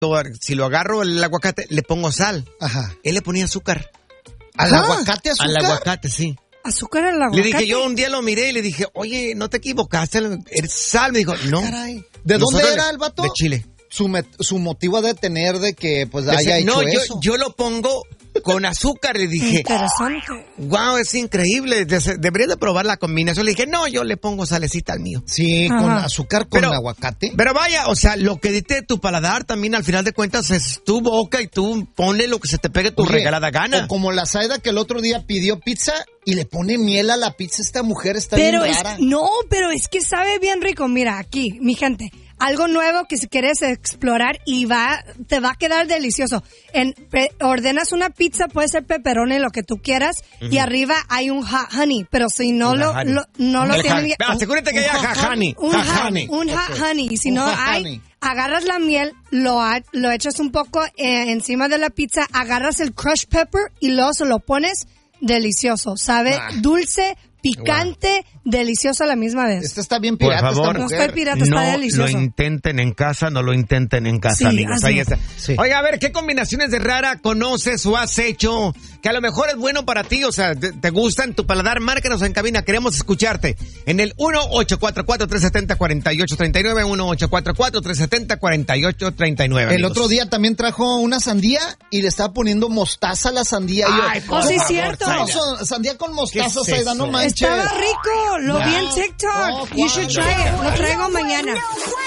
si lo agarro el aguacate, le pongo sal. Ajá. Él le ponía azúcar. ¿Al aguacate azúcar? Al aguacate, sí. ¿Azúcar al aguacate? Le dije, yo un día lo miré y le dije, oye, ¿no te equivocaste? ¿Es sal? Me dijo, no. Caray. ¿De dónde era el vato? De Chile. Su motivo de tener de que pues haya hecho eso. Yo lo pongo con azúcar, le dije. Interesante. Wow, es increíble. Deberías de probar la combinación. Le dije, no, yo le pongo salecita al mío. Sí, Ajá. con azúcar con aguacate. Pero vaya, o sea, lo que dite tu paladar también al final de cuentas es tu boca y tú ponle lo que se te pegue tu regalada gana. O como la Zaida que el otro día pidió pizza y le pone miel a la pizza. Esta mujer está bien rara. Pero es que sabe bien rico. Mira, aquí, mi gente. Algo nuevo que si quieres explorar y te va a quedar delicioso. Ordenas una pizza, puede ser pepperoni, lo que tú quieras, y arriba hay un hot honey, pero si no lo tienen... Asegúrate que haya hot honey. Un hot honey. Y si no hay, agarras la miel, lo echas un poco encima de la pizza, agarras el crushed pepper y luego se lo pones delicioso. Sabe dulce, picante, delicioso a la misma vez. Esta está bien pirata. Por favor, no estoy pirata, está delicioso. No lo intenten en casa, sí, amigos. Ahí está. Sí. Oiga, a ver, ¿qué combinaciones de rara conoces o has hecho que a lo mejor es bueno para ti? O sea, ¿te gustan tu paladar? Márcanos en cabina, queremos escucharte. En el 1-844-370-4839, 1-844-370-4839. El otro día también trajo una sandía y le estaba poniendo mostaza a la sandía. Ay, sí, es cierto. Sandía con mostaza, Zaida, no manches. Estaba rico, lo vi en TikTok. You should try it. Lo traigo mañana.